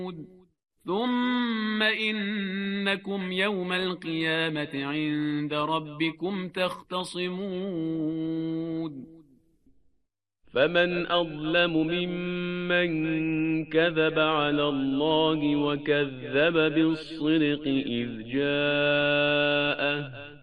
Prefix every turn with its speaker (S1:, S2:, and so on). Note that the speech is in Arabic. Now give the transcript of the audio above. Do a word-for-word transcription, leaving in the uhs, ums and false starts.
S1: ثم إنكم يوم القيامة عند ربكم تختصمون
S2: فمن أظلم ممن كذب على الله وكذب بالصدق إذ جاءه